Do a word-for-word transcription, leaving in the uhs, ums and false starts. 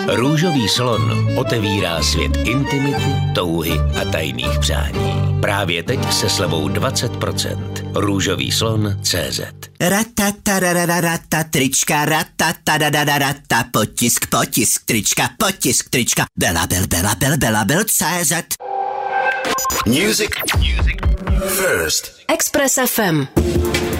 Růžový slon otevírá svět intimity, touhy a tajných přání. Právě teď se slevou dvacet procent. Růžový slon tečka cé zet. Ratatarararata, trička, ratatarararata, potisk, potisk, trička, potisk, trička, Belabel, Belabel, Belabel, cé zet. Music. Music. First. Express ef em.